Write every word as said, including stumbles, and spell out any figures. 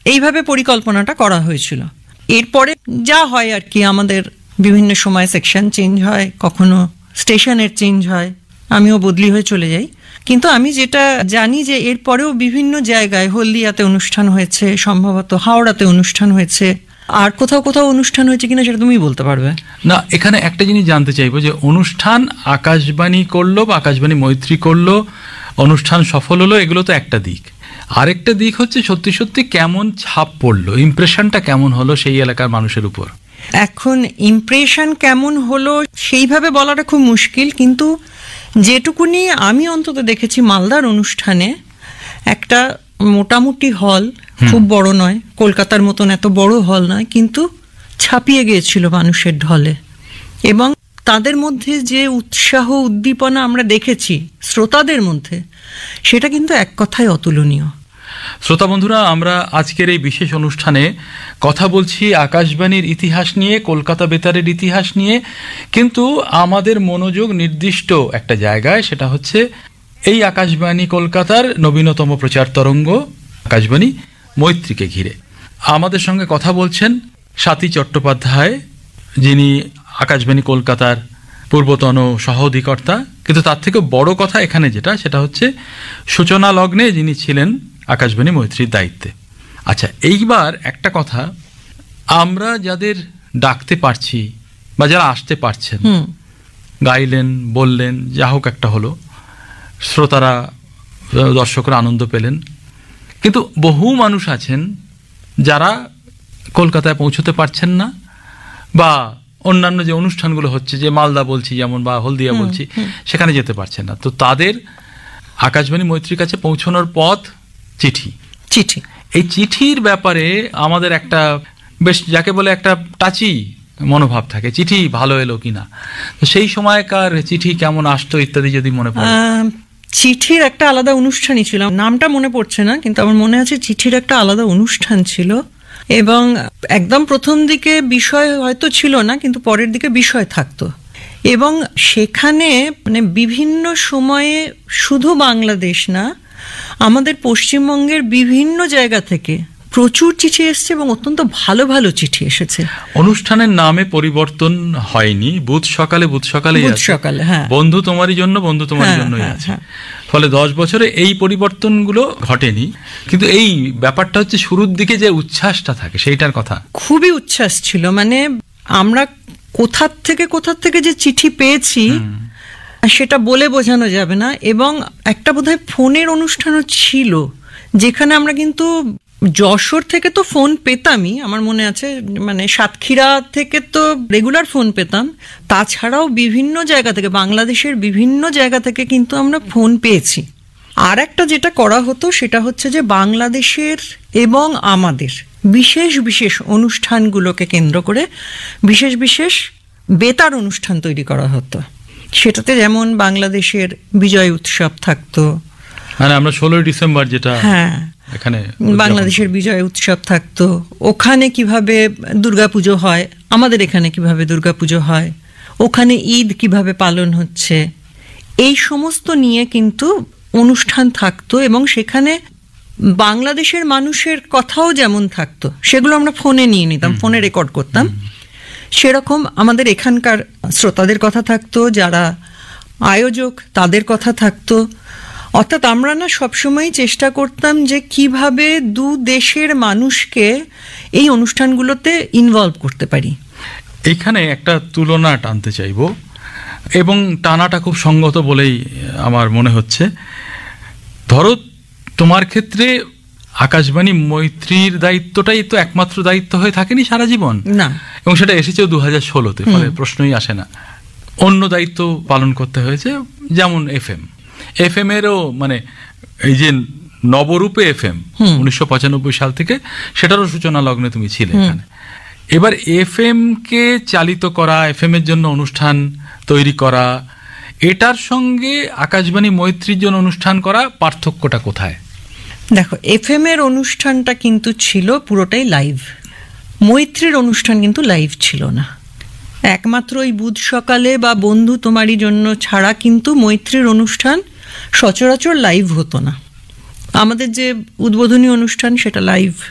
এইভাবে পরিকল্পনাটা করা হয়েছিল। এরপরে যা হয় আর কি, আমাদের বিভিন্ন সময় সেকশন চেঞ্জ হয়, কখনো স্টেশনের চেঞ্জ হয়, আমিও বদলি হয়ে চলে যাই। কিন্তু আমি যেটা জানি যে এরপরেও বিভিন্ন জায়গায়, হলদিয়াতে অনুষ্ঠান হয়েছে, সম্ভবত হাওড়াতে অনুষ্ঠান হয়েছে, আর কোথাও কোথাও অনুষ্ঠান হয়েছে কিনা সেটা তুমি বলতে পারবে না। এখানে একটা জিনিস জানতে চাইবো যে অনুষ্ঠান আকাশবাণী করলো বা আকাশবাণী মৈত্রী করলো, অনুষ্ঠান সফল হলো, এগুলো তো একটা দিক। আরেকটা দিক হচ্ছে সত্যি সত্যি কেমন ছাপ পড়লো, ইমপ্রেশনটা কেমন হলো সেই এলাকার মানুষের উপর। এখন ইমপ্রেশন কেমন হলো সেইভাবে বলাটা খুব মুশকিল, কিন্তু যেটুকুনি আমি অন্তত দেখেছি মালদার অনুষ্ঠানে, একটা মোটামুটি হল, খুব বড় নয়, কলকাতার মতন এত বড় হল নয়, কিন্তু ছাপিয়ে গিয়েছিল মানুষের ঢলে, এবং তাদের মধ্যে যে উৎসাহ উদ্দীপনা আমরা দেখেছি শ্রোতাদের মধ্যে, সেটা কিন্তু এক কথায় অতুলনীয়। শ্রোতা বন্ধুরা, আমরা আজকের এই বিশেষ অনুষ্ঠানে কথা বলছি আকাশবাণীর ইতিহাস নিয়ে, কলকাতা বেতারের ইতিহাস নিয়ে, কিন্তু আমাদের মনোযোগ নির্দিষ্ট একটা জায়গায়, সেটা হচ্ছে এই আকাশবাণী কলকাতার নবীনতম প্রচার তরঙ্গ আকাশবাণী মৈত্রীকে ঘিরে। আমাদের সঙ্গে কথা বলছেন স্বাতী চট্টোপাধ্যায়, যিনি আকাশবাণী কলকাতার পূর্বতন সহ অধিকর্তা, কিন্তু তার থেকে বড় কথা এখানে যেটা, সেটা হচ্ছে সূচনা লগ্নে যিনি ছিলেন আকাশবাণী মৈত্রীর দায়িত্বে। আচ্ছা, এইবার একটা কথা, আমরা যাদের ডাকতে পারছি বা যারা আসতে পারছেন, গাইলেন, বললেন, যা হোক একটা হলো, শ্রোতারা দর্শকরা আনন্দ পেলেন, কিন্তু বহু মানুষ আছেন যারা কলকাতায় পৌঁছতে পারছেন না, বা অন্যান্য যে অনুষ্ঠানগুলো হচ্ছে, যে মালদা বলছি যেমন, বা হলদিয়া বলছি, সেখানে যেতে পারছেন না। তো তাদের আকাশবাণী মৈত্রীর কাছে পৌঁছানোর পথ চিঠি। চিঠি এই চিঠির ব্যাপারে আমাদের একটা বেশ, যাকে বলে একটা টাচি মনোভাব থাকে, চিঠি ভালো এলো কিনা। তো সেই সময়কার চিঠি কেমন আসতো ইত্যাদি যদি মনে পড়ে। চিঠির একটা আলাদা অনুষ্ঠানই ছিল, নামটা মনে পড়ছে না, কিন্তু আমার মনে আছে চিঠির একটা আলাদা অনুষ্ঠান ছিল, এবং একদম প্রথম দিকে বিষয় হয়তো ছিল না, কিন্তু পরের দিকে বিষয় থাকতো, এবং সেখানে মানে বিভিন্ন সময়ে শুধু বাংলাদেশ না, আমাদের পশ্চিমবঙ্গের বিভিন্ন জায়গা থেকে প্রচুর চিঠি এসেছে, এবং অত্যন্ত ভালো ভালো চিঠি এসেছে। অনুষ্ঠানের নামে পরিবর্তন হয়নি, বুধ সকালে বুধ সকালে সকালে, হ্যাঁ, বন্ধু তোমারই জন্য বন্ধু তোমারই জন্যই আছে। ফলে দশ বছরে এই পরিবর্তনগুলো ঘটেনি, কিন্তু এই ব্যাপারটা হচ্ছে শুরুর দিকে যে উচ্ছ্বাসটা থাকে সেইটার কথা। খুবই উচ্ছ্বাস ছিল, মানে আমরা কোথার থেকে কোথার থেকে যে চিঠি পেয়েছি সেটা বলে বোঝানো যাবে না। এবং একটা বোধহয় ফোনের অনুষ্ঠানও ছিল, যেখানে আমরা কিন্তু যশোর থেকে তো ফোন পেতামই, আমার মনে আছে, মানে সাতক্ষীরা থেকে তো রেগুলার ফোন পেতাম, তাছাড়াও বিভিন্ন জায়গা থেকে, বাংলাদেশের বিভিন্ন জায়গা থেকে কিন্তু আমরা ফোন পেয়েছি। আর একটা যেটা করা হতো সেটা হচ্ছে যে বাংলাদেশের এবং আমাদের বিশেষ বিশেষ অনুষ্ঠানগুলোকে কেন্দ্র করে বিশেষ বিশেষ বেতার অনুষ্ঠান তৈরি করা হতো। সেটাতে যেমন বাংলাদেশের বিজয় উৎসব থাকতো, মানে আমরা ষোলোই ডিসেম্বর যেটা, হ্যাঁ, এখানে বাংলাদেশের বিজয় উৎসব থাকতো, ওখানে কিভাবে দুর্গাপুজো হয়, আমাদের এখানে কিভাবে দুর্গাপুজো হয়, ওখানে ঈদ কিভাবে পালন হচ্ছে, এই সমস্ত নিয়ে কিন্তু অনুষ্ঠান থাকতো, এবং সেখানে বাংলাদেশের মানুষের কথাও যেমন থাকতো, সেগুলো আমরা ফোনে নিয়ে নিতাম, ফোনে রেকর্ড করতাম। সেরকম আমাদের এখানকার শ্রোতাদের কথা থাকতো, যারা আয়োজক তাদের কথা থাকতো। অর্থাৎ আমরা না সবসময় চেষ্টা করতাম যে কিভাবে দু দেশের মানুষকে এই অনুষ্ঠানগুলোতে ইনভলভ করতে পারি। এইখানে একটা তুলনা টানতে চাইব, এবং টানাটা খুব সঙ্গত বলেই আমার মনে হচ্ছে। ধরো তোমার ক্ষেত্রে আকাশবাণী মৈত্রীর দায়িত্বটাই তো একমাত্র দায়িত্ব হয়ে থাকেনি সারা জীবন না, এবং সেটা এসেছেও দু হাজার ষোলোতে, ফলে প্রশ্নই আসে না। অন্য দায়িত্ব পালন করতে হয়েছে, যেমন এফ এম এফ এম এরও, মানে এই যে নবরূপে এফ এম উনিশশো পঁচানব্বই সাল থেকে, সেটারও সূচনা লগ্নে তুমি ছিলে এখানে। এবার এফ এম কে চালিত করা, এফ এম এর জন্য অনুষ্ঠান তৈরি করা, এটার সঙ্গে আকাশবাণী মৈত্রীর জন্য অনুষ্ঠান করা, পার্থক্যটা কোথায়? দেখো, এফ এম এর অনুষ্ঠানটা কিন্তু ছিল পুরোটাই লাইভ, মৈত্রীর অনুষ্ঠান কিন্তু লাইভ ছিল না। একমাত্র ওই বুধ সকালে বা বন্ধু তোমারই জন্য ছাড়া কিন্তু মৈত্রীর অনুষ্ঠান সচরাচর লাইভ হতো না। আমাদের যে উদ্বোধনী অনুষ্ঠান সেটা লাইভ